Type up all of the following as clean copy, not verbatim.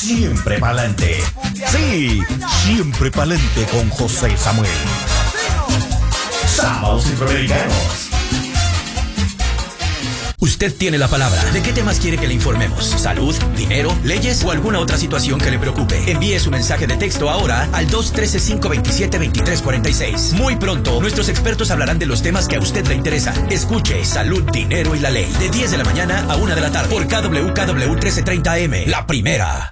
siempre pa'lante. Sí, siempre pa'lante con José Samuel. Sábados Centroamericanos. Usted tiene la palabra. ¿De qué temas quiere que le informemos? ¿Salud, dinero, leyes o alguna otra situación que le preocupe? Envíe su mensaje de texto ahora al 213-527-2346. Muy pronto, nuestros expertos hablarán de los temas que a usted le interesan. Escuche Salud, Dinero y la Ley. De 10 de la mañana a 1 de la tarde. Por KWKW 1330 AM. La primera.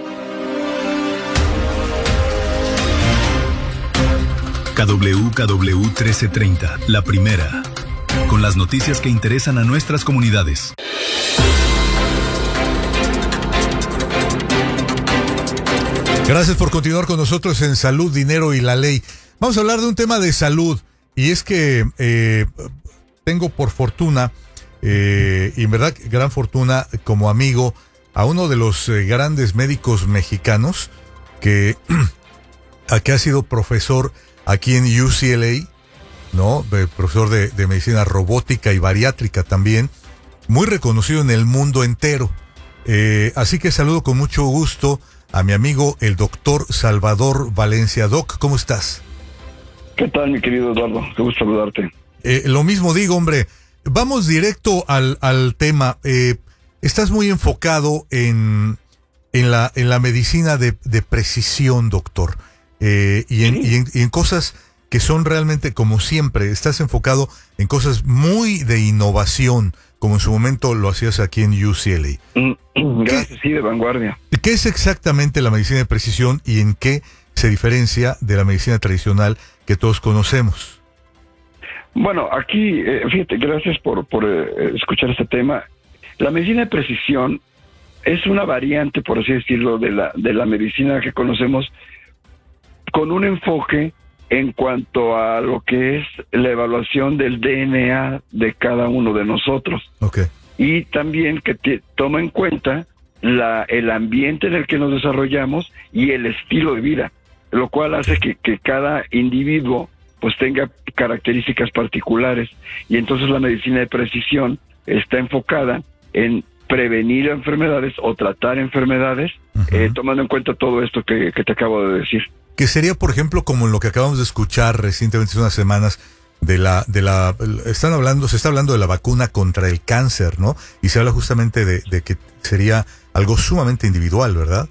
KWKW 1330. La primera. Con las noticias que interesan a nuestras comunidades. Gracias por continuar con nosotros en Salud, Dinero y la Ley. Vamos a hablar de un tema de salud, y es que tengo por fortuna, y en verdad gran fortuna, como amigo a uno de los grandes médicos mexicanos que ha sido profesor aquí en UCLA, ¿no? Profesor de medicina robótica y bariátrica también, muy reconocido en el mundo entero. Así que saludo con mucho gusto a mi amigo el doctor Salvador Valencia. Doc, ¿cómo estás? ¿Qué tal, mi querido Eduardo? Qué gusto saludarte. Lo mismo digo, hombre. Vamos directo al tema. Estás muy enfocado en la medicina de precisión, doctor, y en cosas que son realmente, como siempre, estás enfocado en cosas muy de innovación, como en su momento lo hacías aquí en UCLA. Gracias, sí, de vanguardia. ¿Qué es exactamente la medicina de precisión y en qué se diferencia de la medicina tradicional que todos conocemos? Bueno, aquí, fíjate, gracias por escuchar este tema. La medicina de precisión es una variante, por así decirlo, de la medicina que conocemos, con un enfoque en cuanto a lo que es la evaluación del DNA de cada uno de nosotros. Okay. Y también que toma en cuenta el ambiente en el que nos desarrollamos y el estilo de vida, lo cual hace que cada individuo pues tenga características particulares. Y entonces la medicina de precisión está enfocada en prevenir enfermedades o tratar enfermedades, tomando en cuenta todo esto que te acabo de decir. Que sería, por ejemplo, como lo que acabamos de escuchar recientemente, hace unas semanas, se está hablando de la vacuna contra el cáncer, ¿no? Y se habla justamente de que sería algo sumamente individual, ¿verdad?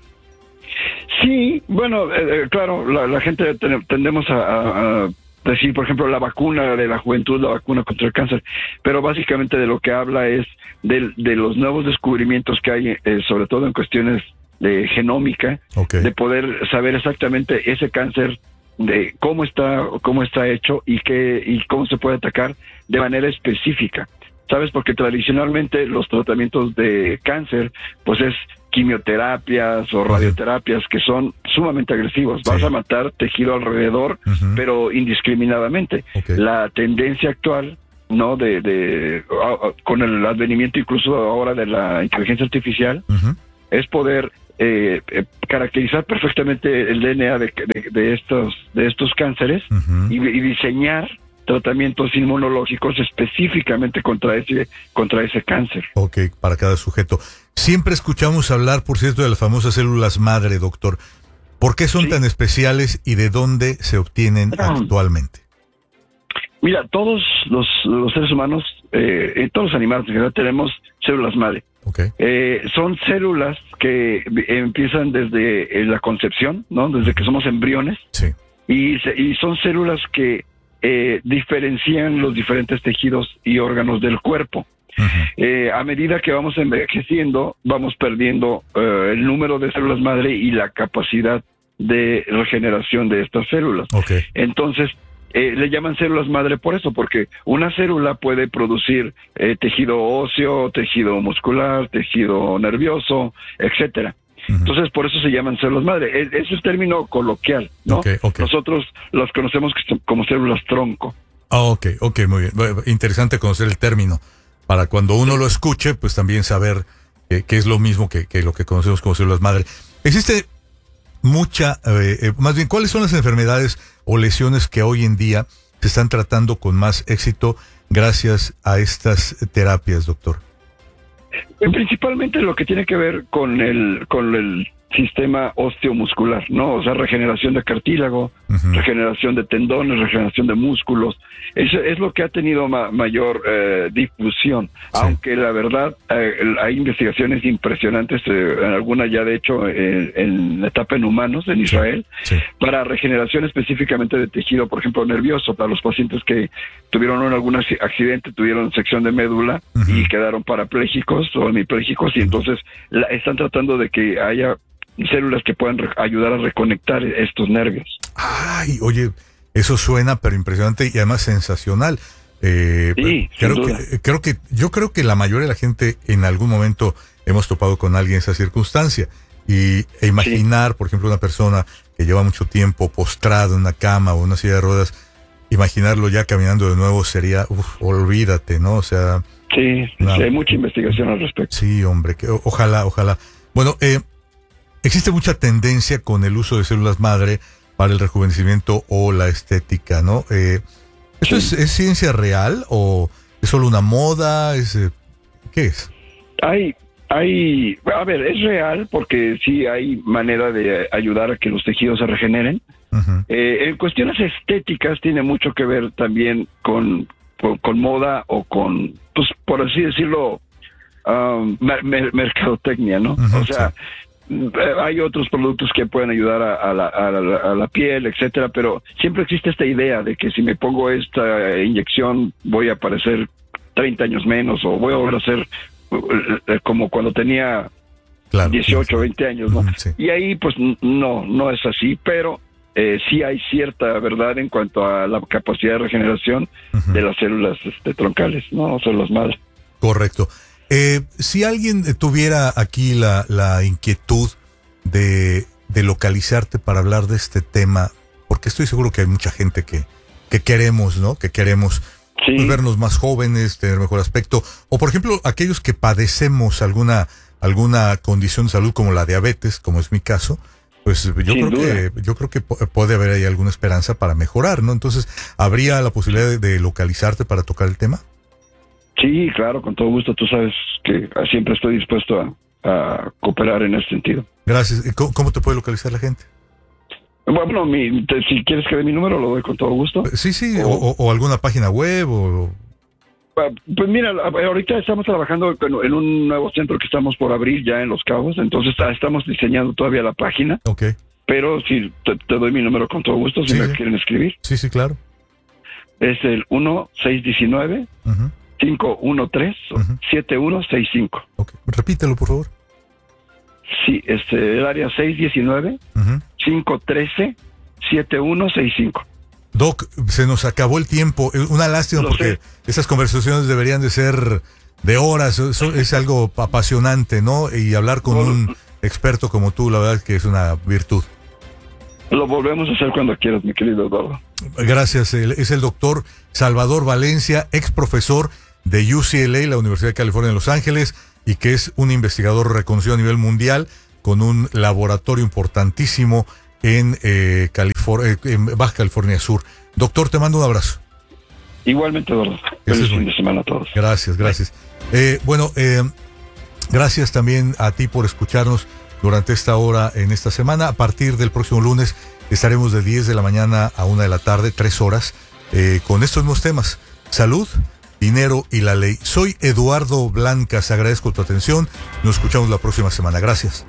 Sí, bueno, claro, la gente tendemos a decir, por ejemplo, la vacuna de la juventud, la vacuna contra el cáncer, pero básicamente de lo que habla es de los nuevos descubrimientos que hay, sobre todo en cuestiones de genómica, okay, de poder saber exactamente ese cáncer, de cómo está hecho y cómo se puede atacar de manera específica. ¿Sabes? Porque tradicionalmente los tratamientos de cáncer, pues es quimioterapias o radioterapias que son sumamente agresivos. Sí. Vas a matar tejido alrededor, pero indiscriminadamente. Okay. La tendencia actual, ¿no? Con el advenimiento incluso ahora de la inteligencia artificial, es poder caracterizar perfectamente el DNA de estos cánceres y diseñar tratamientos inmunológicos específicamente contra ese cáncer. Ok, para cada sujeto. Siempre escuchamos hablar, por cierto, de las famosas células madre, doctor. ¿Por qué son tan especiales y de dónde se obtienen actualmente? Mira, todos los seres humanos, todos los animales en general, tenemos células madre. Okay. Son células que empiezan desde la concepción, ¿no? Desde que somos embriones. Sí. Y son células que diferencian los diferentes tejidos y órganos del cuerpo. A medida que vamos envejeciendo, vamos perdiendo el número de células madre y la capacidad de regeneración de estas células. Okay. Entonces, le llaman células madre por eso, porque una célula puede producir tejido óseo, tejido muscular, tejido nervioso, etcétera. Entonces, por eso se llaman células madre. Ese es el término coloquial, ¿no? Okay. Nosotros las conocemos como células tronco. Ok, muy bien. Interesante conocer el término, para cuando uno lo escuche, pues también saber que es lo mismo que lo que conocemos como células madre. Existe más bien, ¿cuáles son las enfermedades o lesiones que hoy en día se están tratando con más éxito gracias a estas terapias, doctor? Principalmente lo que tiene que ver con el sistema osteomuscular, ¿no? O sea, regeneración de cartílago, regeneración de tendones, regeneración de músculos. Eso es lo que ha tenido mayor difusión, aunque la verdad hay investigaciones impresionantes, en algunas ya de hecho en la etapa en humanos en Israel, para regeneración específicamente de tejido, por ejemplo, nervioso, para los pacientes que tuvieron algún accidente, tuvieron sección de médula y quedaron parapléjicos o hemipléjicos, y entonces están tratando de que haya células que puedan ayudar a reconectar estos nervios. Ay, oye, eso suena pero impresionante y además sensacional. Sí, yo creo que la mayoría de la gente en algún momento hemos topado con alguien en esa circunstancia e imaginar, por ejemplo, una persona que lleva mucho tiempo postrado en una cama o una silla de ruedas, imaginarlo ya caminando de nuevo sería, olvídate, ¿no? O sea, sí, hay mucha investigación al respecto. Sí, hombre, ojalá. Bueno, existe mucha tendencia con el uso de células madre para el rejuvenecimiento o la estética, ¿no? ¿Esto es ciencia real o es solo una moda? ¿Qué es? A ver, es real porque sí hay manera de ayudar a que los tejidos se regeneren. En cuestiones estéticas tiene mucho que ver también con moda o con, pues, por así decirlo, mercadotecnia, ¿no? O sea, hay otros productos que pueden ayudar a la piel, etcétera, pero siempre existe esta idea de que si me pongo esta inyección voy a parecer 30 años menos o voy a volver a ser como cuando tenía 18 o 20 años, ¿no? Y ahí pues no es así, pero sí hay cierta verdad en cuanto a la capacidad de regeneración de las células troncales, ¿no? Células madre. Correcto. Si alguien tuviera aquí la inquietud de localizarte para hablar de este tema, porque estoy seguro que hay mucha gente que queremos, ¿no? Que queremos pues, vernos más jóvenes, tener mejor aspecto, o por ejemplo, aquellos que padecemos alguna condición de salud como la diabetes, como es mi caso, pues yo creo que puede haber ahí alguna esperanza para mejorar, ¿no? Entonces, ¿habría la posibilidad de localizarte para tocar el tema? Sí, claro, con todo gusto. Tú sabes que siempre estoy dispuesto a cooperar en ese sentido. Gracias. ¿Cómo te puede localizar la gente? Bueno, si quieres que dé mi número, lo doy con todo gusto. Sí, o alguna página web o... Pues mira, ahorita estamos trabajando en un nuevo centro que estamos por abrir ya en Los Cabos, entonces estamos diseñando todavía la página. Ok. Pero sí, te doy mi número con todo gusto si me quieren escribir. Sí, claro. Es el 1619 513-7165. Okay. Repítelo, por favor. Sí, el área 619-513-7165. Doc, se nos acabó el tiempo. Una lástima porque esas conversaciones deberían de ser de horas. Eso es algo apasionante, ¿no? Y hablar con un experto como tú, la verdad que es una virtud. Lo volvemos a hacer cuando quieras, mi querido Eduardo. Gracias. Es el doctor Salvador Valencia, ex profesor de UCLA, la Universidad de California en Los Ángeles, y que es un investigador reconocido a nivel mundial con un laboratorio importantísimo en Baja California Sur. Doctor, te mando un abrazo. Igualmente, Eduardo. Feliz fin de semana a todos. Gracias. Gracias también a ti por escucharnos durante esta hora en esta semana. A partir del próximo lunes estaremos de 10 de la mañana a 1 de la tarde, 3 horas, con estos mismos temas: salud, dinero y la ley. Soy Eduardo Blancas, agradezco tu atención. Nos escuchamos la próxima semana. Gracias.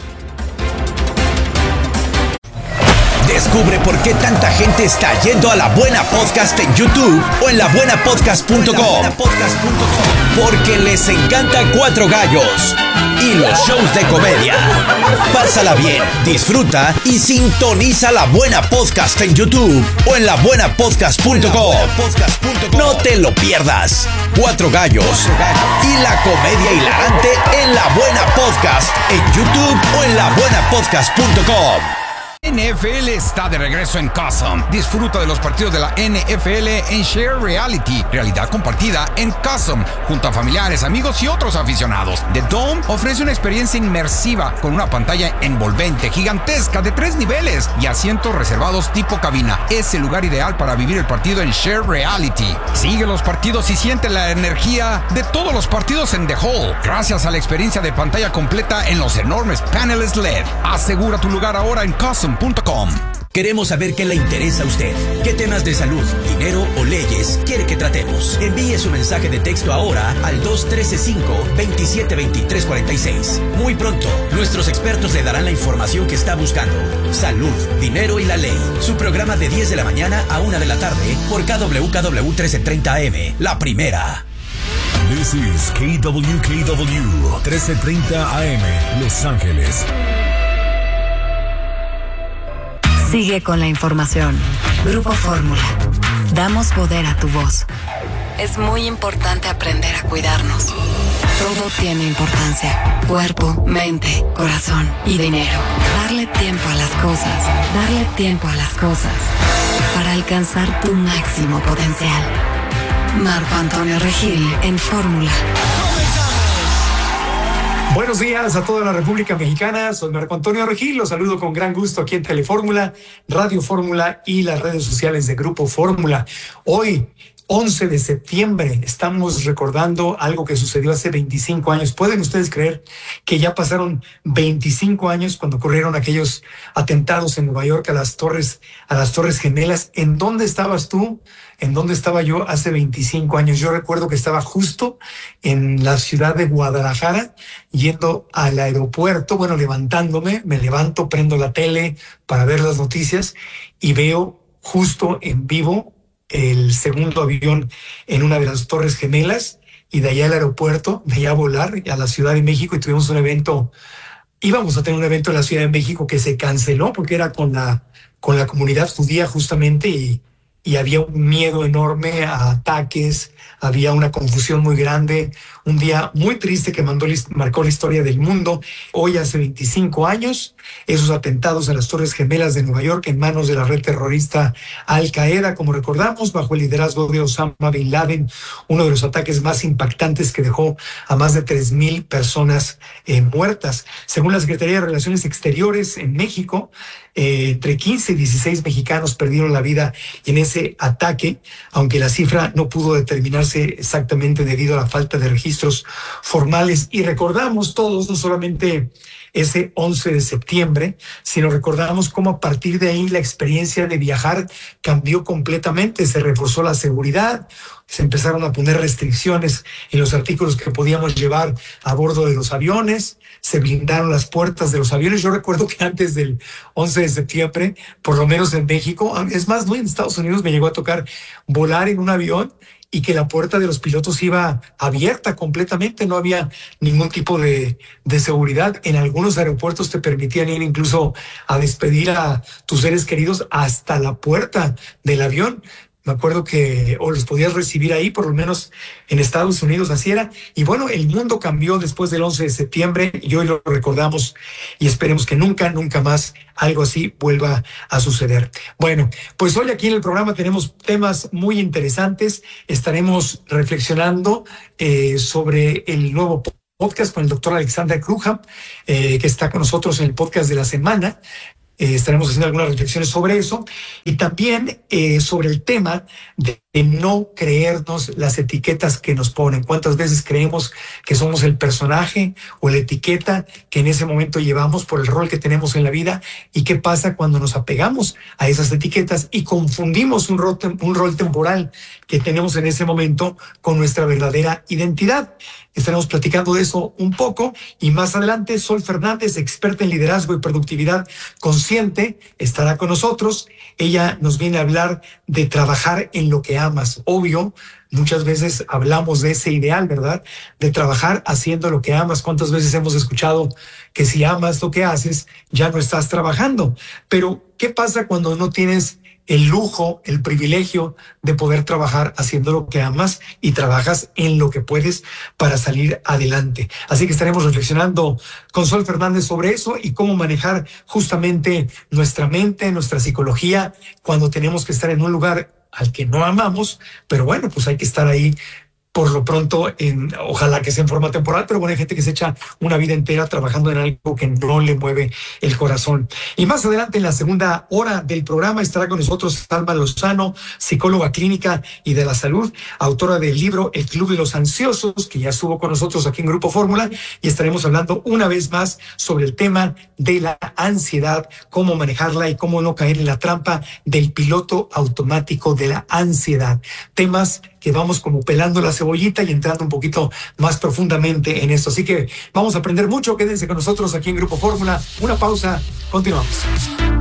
Descubre por qué tanta gente está yendo a La Buena Podcast en YouTube o en labuenapodcast.com. Porque les encanta Cuatro Gallos y los shows de comedia. Pásala bien, disfruta y sintoniza La Buena Podcast en YouTube o en labuenapodcast.com. No te lo pierdas. Cuatro Gallos y la comedia hilarante en La Buena Podcast en YouTube o en labuenapodcast.com. NFL está de regreso en Custom. Disfruta de los partidos de la NFL en Share Reality, realidad compartida en Custom, junto a familiares, amigos y otros aficionados. The Dome ofrece una experiencia inmersiva con una pantalla envolvente, gigantesca, de 3 niveles y asientos reservados tipo cabina. Es el lugar ideal para vivir el partido en Share Reality. Sigue los partidos y siente la energía de todos los partidos en The Hall, gracias a la experiencia de pantalla completa en los enormes paneles LED. Asegura tu lugar ahora en Custom.com. Queremos saber qué le interesa a usted. ¿Qué temas de salud, dinero o leyes quiere que tratemos? Envíe su mensaje de texto ahora al 213-5-272346. Muy pronto, nuestros expertos le darán la información que está buscando. Salud, dinero y la ley. Su programa de 10 de la mañana a 1 de la tarde por KWKW 1330 AM. La primera. This is KWKW 1330 AM, Los Ángeles. Sigue con la información. Grupo Fórmula. Damos poder a tu voz. Es muy importante aprender a cuidarnos. Todo tiene importancia. Cuerpo, mente, corazón y dinero. Darle tiempo a las cosas. Darle tiempo a las cosas. Para alcanzar tu máximo potencial. Marco Antonio Regil en Fórmula. Buenos días a toda la República Mexicana, soy Marco Antonio Regil, los saludo con gran gusto aquí en Telefórmula, Radio Fórmula y las redes sociales de Grupo Fórmula. Hoy, 11 de septiembre, estamos recordando algo que sucedió hace 25 años. ¿Pueden ustedes creer que ya pasaron 25 años cuando ocurrieron aquellos atentados en Nueva York a las Torres Gemelas? ¿En dónde estabas tú? ¿En dónde estaba yo hace 25 años? Yo recuerdo que estaba justo en la ciudad de Guadalajara, yendo al aeropuerto, levantándome, me levanto, prendo la tele para ver las noticias y veo justo en vivo el segundo avión en una de las Torres Gemelas, y de allá al aeropuerto, de allá a volar a la Ciudad de México, y tuvimos un evento, íbamos a tener un evento en la Ciudad de México que se canceló porque era con la comunidad judía justamente, y había un miedo enorme a ataques, había una confusión muy grande, un día muy triste que marcó la historia del mundo. Hoy, hace 25 años, esos atentados a las Torres Gemelas de Nueva York en manos de la red terrorista Al Qaeda, como recordamos, bajo el liderazgo de Osama Bin Laden, uno de los ataques más impactantes que dejó a más de 3,000 personas muertas. Según la Secretaría de Relaciones Exteriores en México, entre 15 y 16 mexicanos perdieron la vida en ese ataque, aunque la cifra no pudo determinarse exactamente debido a la falta de registros formales. Y recordamos todos, no solamente ese 11 de septiembre, sino recordamos cómo a partir de ahí la experiencia de viajar cambió completamente. Se reforzó la seguridad, se empezaron a poner restricciones en los artículos que podíamos llevar a bordo de los aviones, se blindaron las puertas de los aviones. Yo recuerdo que antes del 11 de septiembre, por lo menos en México, es más, no, en Estados Unidos me llegó a tocar volar en un avión y que la puerta de los pilotos iba abierta completamente, no había ningún tipo de seguridad. En algunos aeropuertos te permitían ir incluso a despedir a tus seres queridos hasta la puerta del avión. Me acuerdo que o los podías recibir ahí, por lo menos en Estados Unidos así era. Y bueno, el mundo cambió después del 11 de septiembre y hoy lo recordamos y esperemos que nunca más algo así vuelva a suceder. Bueno, pues hoy aquí en el programa tenemos temas muy interesantes. Estaremos reflexionando sobre el nuevo podcast con el doctor Alexander Cruja, que está con nosotros en el podcast de la semana. Estaremos haciendo algunas reflexiones sobre eso y también sobre el tema de no creernos las etiquetas que nos ponen. ¿Cuántas veces creemos que somos el personaje o la etiqueta que en ese momento llevamos por el rol que tenemos en la vida? ¿Y qué pasa cuando nos apegamos a esas etiquetas y confundimos un rol temporal que tenemos en ese momento con nuestra verdadera identidad? Estaremos platicando de eso un poco y más adelante Sol Fernández, experta en liderazgo y productividad consciente, estará con nosotros. Ella nos viene a hablar de trabajar en lo que amas. Obvio, muchas veces hablamos de ese ideal, ¿verdad? De trabajar haciendo lo que amas. ¿Cuántas veces hemos escuchado que si amas lo que haces, ya no estás trabajando? Pero, ¿qué pasa cuando no tienes el lujo, el privilegio de poder trabajar haciendo lo que amas y trabajas en lo que puedes para salir adelante. Así que estaremos reflexionando con Sol Fernández sobre eso y cómo manejar justamente nuestra mente, nuestra psicología, cuando tenemos que estar en un lugar al que no amamos, pero bueno, pues hay que estar ahí por lo pronto, ojalá que sea en forma temporal, pero bueno, hay gente que se echa una vida entera trabajando en algo que no le mueve el corazón. Y más adelante, en la segunda hora del programa, estará con nosotros Alma Lozano, psicóloga clínica y de la salud, autora del libro El Club de los Ansiosos, que ya estuvo con nosotros aquí en Grupo Fórmula, y estaremos hablando una vez más sobre el tema de la ansiedad, cómo manejarla y cómo no caer en la trampa del piloto automático de la ansiedad. Temas que vamos como pelando la cebollita y entrando un poquito más profundamente en esto. Así que vamos a aprender mucho. Quédense con nosotros aquí en Grupo Fórmula. Una pausa. Continuamos.